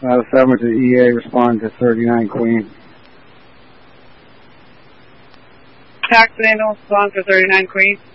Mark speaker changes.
Speaker 1: 7 to EA, respond to 39 Queen.
Speaker 2: Taxi, respond for 39 Queen.